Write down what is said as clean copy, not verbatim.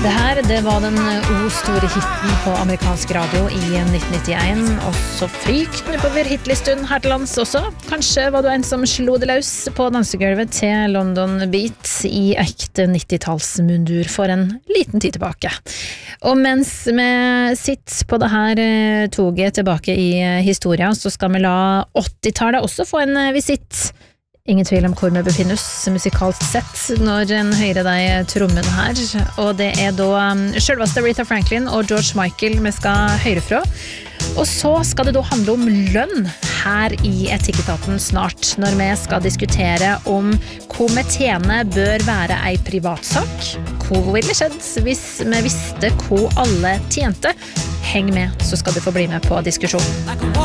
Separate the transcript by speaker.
Speaker 1: Det her, det var den store hitten på amerikansk radio i 1991, og så frykten oppover hitlistuen her til lands også. Kanskje var du en som slo det løs på dansegulvet til London Beat i ekte 90-tallsmundur for en liten tid tilbake. Og mens vi sitter på det her toget tilbake i historien, så skal vi la 80-tallet også få en visitt. Ingen tvil om hvor vi befinner oss musikalsk sett når en hører deg trommen her, og det da selveste Aretha Franklin og George Michael vi skal høre fra. Og så skal det da handle om lønn her i Etikketaten snart, når vi skal diskutere om hvor vi tjener bør være ei privatsak. Hvor ville skjedd hvis vi visste hvor alle tjente? Heng med, så skal du få bli med på diskusjonen.